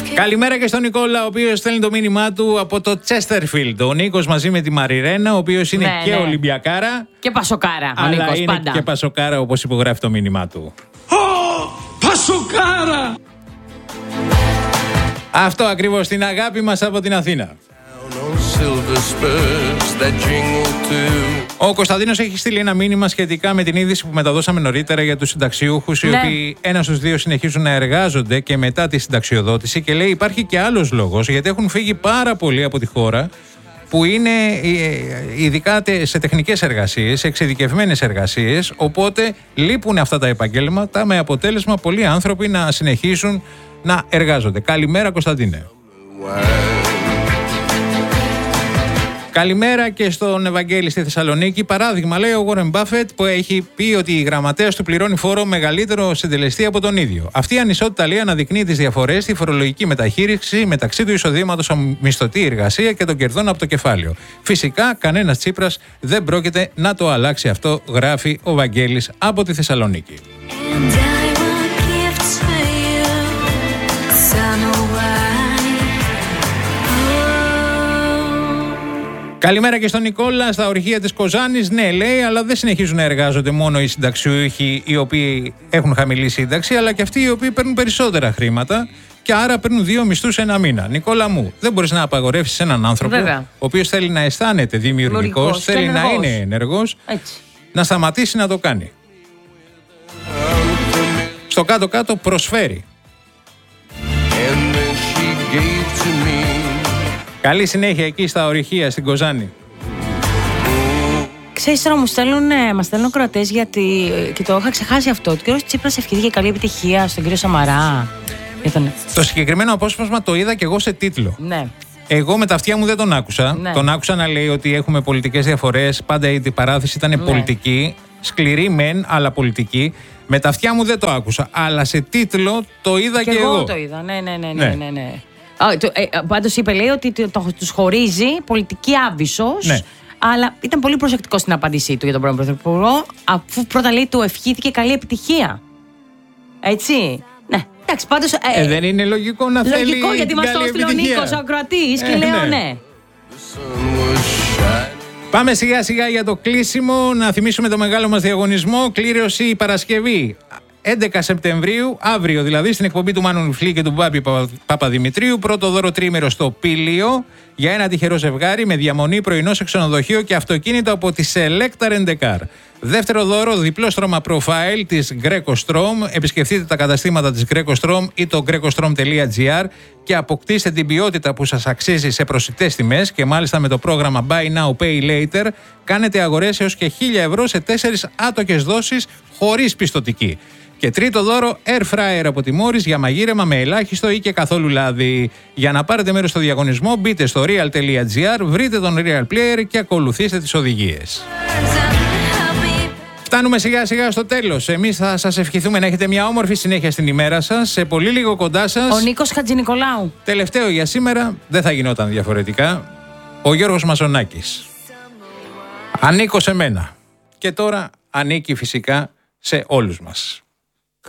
Καλημέρα και στον Νικόλα, ο οποίος στέλνει το μήνυμά του από το Τσέστερφιλντ. Ο Νίκος μαζί με τη Μαριρένα, ο οποίος είναι και Ολυμπιακάρα. Και Πασοκάρα. Ο αλλά Νίκος, είναι πάντα. και Πασοκάρα, όπως υπογράφει το μήνυμά του. Πασοκάρα! Αυτό ακριβώς, την αγάπη μας από την Αθήνα. Ο Κωνσταντίνος έχει στείλει ένα μήνυμα σχετικά με την είδηση που μεταδώσαμε νωρίτερα για τους συνταξιούχους, οι οποίοι ένας στους δύο συνεχίζουν να εργάζονται και μετά τη συνταξιοδότηση, και λέει υπάρχει και άλλος λόγος, γιατί έχουν φύγει πάρα πολλοί από τη χώρα που είναι ειδικά σε τεχνικές εργασίες, σε εξειδικευμένες εργασίες, οπότε λείπουν αυτά τα επαγγέλματα, με αποτέλεσμα πολλοί άνθρωποι να συνεχίσουν να εργάζονται. Καλημέρα, Κωνσταντίνε. Καλημέρα και στον Ευαγγέλη στη Θεσσαλονίκη. Παράδειγμα, λέει ο Warren Buffett, που έχει πει ότι η γραμματέας του πληρώνει φόρο μεγαλύτερο συντελεστή από τον ίδιο. Αυτή η ανισότητα, λέει, αναδεικνύει τις διαφορές στη φορολογική μεταχείριση μεταξύ του εισοδήματος από μισθωτή εργασία και των κερδών από το κεφάλαιο. Φυσικά, κανένας Τσίπρας δεν πρόκειται να το αλλάξει αυτό, γράφει ο Βαγγέλης από τη Θεσσαλονίκη. Καλημέρα και στον Νικόλα στα ορυχεία της Κοζάνης. Ναι, λέει, αλλά δεν συνεχίζουν να εργάζονται μόνο οι συνταξιούχοι οι οποίοι έχουν χαμηλή σύνταξη, αλλά και αυτοί οι οποίοι παίρνουν περισσότερα χρήματα και άρα παίρνουν 2 μισθούς ένα μήνα. Νικόλα μου, δεν μπορείς να απαγορεύσεις έναν άνθρωπο, ο οποίος θέλει να αισθάνεται δημιουργικός, θέλει να είναι ενεργός, να σταματήσει να το κάνει. Στο κάτω-κάτω προσφέρει. Καλή συνέχεια εκεί στα ορυχεία στην Κοζάνη. Ξέρεις τώρα, μας στέλνουν κροατές, γιατί και το είχα ξεχάσει αυτό. Ο κύριος Τσίπρας ευχήθηκε καλή επιτυχία στον κύριο Σαμαρά. Το συγκεκριμένο απόσπασμα το είδα και εγώ σε τίτλο. Ναι. Εγώ με τα αυτιά μου δεν τον άκουσα. Ναι. Τον άκουσα να λέει ότι έχουμε πολιτικές διαφορές. Πάντα η παράθεση ήταν πολιτική. Σκληρή μεν, αλλά πολιτική. Με τα αυτιά μου δεν το άκουσα. Αλλά σε τίτλο το είδα και εγώ. Το είδα, ναι. Πάντως είπε, λέει, ότι τους χωρίζει πολιτική άβυσσος. Ναι. Αλλά ήταν πολύ προσεκτικό στην απάντησή του για τον πρώην Πρωθυπουργό, αφού πρώτα, λέει, του ευχήθηκε καλή επιτυχία. Έτσι. Ναι. Εντάξει, πάντως. Δεν είναι λογικό να θέλει. Λογικό, γιατί μας το έστειλε ο Νίκος, ο ακροατής, και λέω ναι. Πάμε σιγά σιγά για το κλείσιμο. Να θυμίσουμε το μεγάλο μας διαγωνισμό. Κλήρωση η Παρασκευή 11 Σεπτεμβρίου, αύριο δηλαδή, στην εκπομπή του Μάνου Νιφλή και του Μπάμπη Παπαδημητρίου. Πρώτο δώρο τρίμερο στο Πήλιο για ένα τυχερό ζευγάρι με διαμονή, πρωινό σε ξενοδοχείο και αυτοκίνητο από τη Selecta Rent a Car. Δεύτερο δώρο, διπλό στρώμα profile της Greco Strom. Επισκεφτείτε τα καταστήματα της Greco Strom ή το grecostrom.gr και αποκτήστε την ποιότητα που σας αξίζει σε προσιτές τιμές, και μάλιστα με το πρόγραμμα Buy Now Pay Later κάνετε αγορές έως και 1.000 ευρώ σε 4 άτοκες δόσεις χωρίς πιστωτική. Και τρίτο δώρο, air fryer από τη Morris για μαγείρεμα με ελάχιστο ή και καθόλου λάδι. Για να πάρετε μέρος στο διαγωνισμό, μπείτε στο real.gr, βρείτε τον Real Player και ακολουθήστε τις οδηγίες. Φτάνουμε σιγά σιγά στο τέλος. Εμείς θα σας ευχηθούμε να έχετε μια όμορφη συνέχεια στην ημέρα σας. Σε πολύ λίγο κοντά σας, ο Νίκος Χατζηνικολάου. Τελευταίο για σήμερα, δεν θα γινόταν διαφορετικά, ο Γιώργος Μαζονάκης. Ανήκω σε μένα. Και τώρα ανήκει φυσικά σε όλους μας.